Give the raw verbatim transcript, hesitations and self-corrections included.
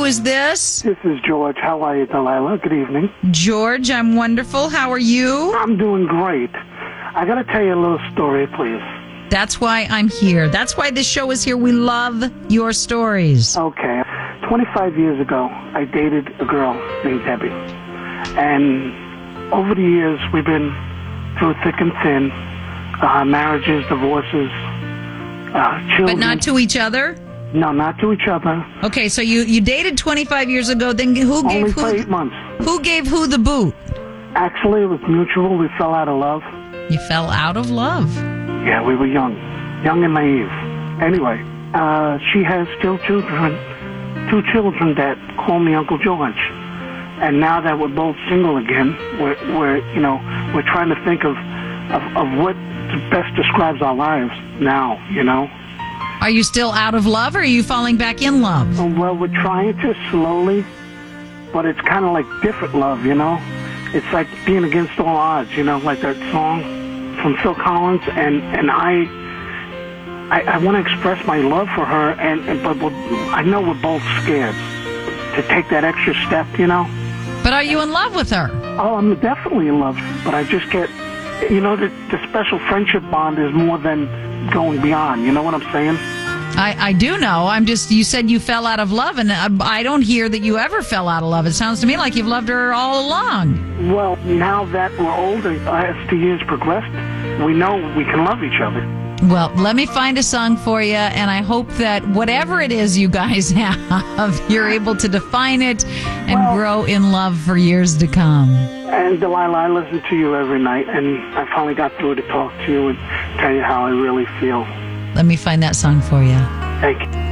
is this? This is George. How are you, Delilah? Good evening. George, I'm wonderful. How are you? I'm doing great. I got to tell you a little story, please. That's why I'm here. That's why this show is here. We love your stories. Okay. twenty-five years ago, I dated a girl named Debbie. And over the years, we've been through thick and thin. Uh, marriages, divorces, uh, children. But not to each other? No, not to each other. Okay, so you, you dated twenty-five years ago. Then who gave Only who? for eight months. Who gave who the boot? Actually, it was mutual. We fell out of love. You fell out of love. Yeah, we were young. Young and naive. Anyway, uh, she has still children. Two children that call me Uncle George. And now that we're both single again, we're, we're you know, we're trying to think of, of, of what best describes our lives now, you know. Are you still out of love, or are you falling back in love? Well, we're trying to slowly, but it's kind of like different love, you know. It's like being against all odds, you know, like that song from Phil Collins. And, and I, I, I want to express my love for her, and, and but we're, I know we're both scared to take that extra step, you know. But are you in love with her? Oh, I'm definitely in love, but I just get, you know, the, the special friendship bond is more than going beyond. You know what I'm saying? I, I do know. I'm just, you said you fell out of love, and I, I don't hear that you ever fell out of love. It sounds to me like you've loved her all along. Well, now that we're older, as the years progressed, we know we can love each other. Well, let me find a song for you, and I hope that whatever it is you guys have, you're able to define it and well, grow in love for years to come. And Delilah, I listen to you every night, and I finally got through to talk to you and tell you how I really feel. Let me find that song for you. Thank you.